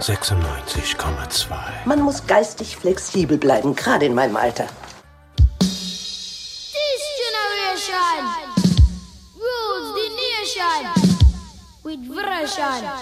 96,2. Man muss geistig flexibel bleiben, gerade in meinem Alter. This generation rules the nation with version.